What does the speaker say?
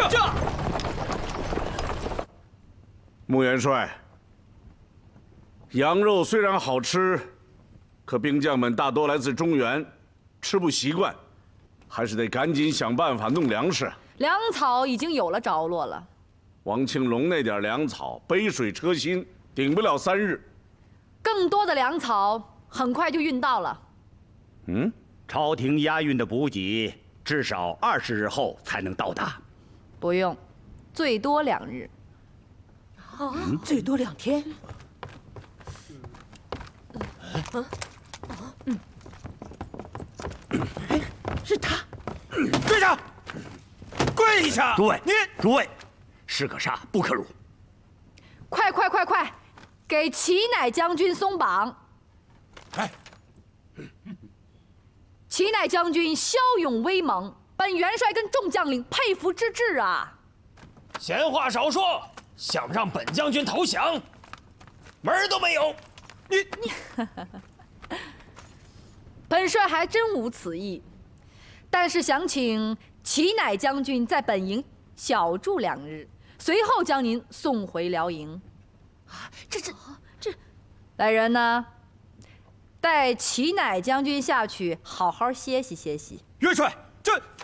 穆元帅，羊肉虽然好吃，可兵将们大多来自中原，吃不习惯，还是得赶紧想办法弄粮食。 粮草已经有了着落了。 王庆龙那点粮草，杯水车薪，顶不了3日。 更多的粮草很快就运到了。 朝廷押运的补给至少20日后才能到达。 不用，最多2日。 最多2天。哎，是他！ 跪下！跪下！ 诸位， 你诸位，士可杀不可辱。 快，给齐乃将军松绑！ 哎， 齐乃将军骁勇威猛，本元帅跟众将领佩服之至啊！ 闲话少说，想让本将军投降，门儿都没有！你本帅还真无此意，但是想请齐乃将军在本营小住2日，随后将您送回辽营。 这， 来人呐，带齐乃将军下去好好歇息歇息。 元帅，这